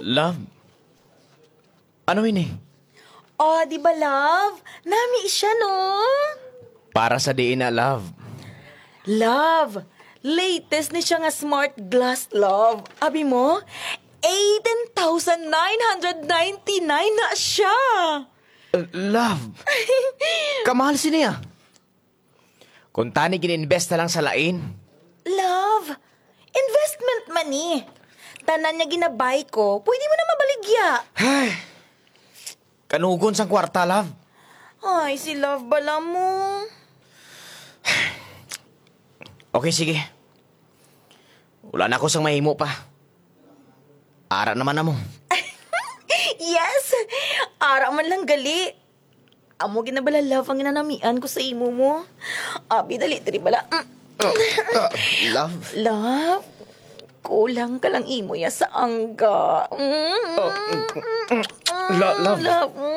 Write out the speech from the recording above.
Love? Ano ini? Oh, di ba, love? Nami siya, no? Para sa diin na, love. Love, latest ni siya nga smart glass, love. Abi mo, 18,999 na siya. Love? Kamahal siniya. Kung tani gininvest na lang sa lain. Love, investment money. Tanan niya ginabay ko, pwede mo na mabaligya. Ay, kanugon sang kwarta, love. Ay, si love bala mo. Okay, sige. Wala na ako sang mahimo pa. Ara naman na mo. Yes, ara man lang gali. Amo ginabala love ang ginanamian ko sa imo mo. Abi, dali, dali bala. Love? Love, kulang ka lang imo ya sa angga. Love? Love.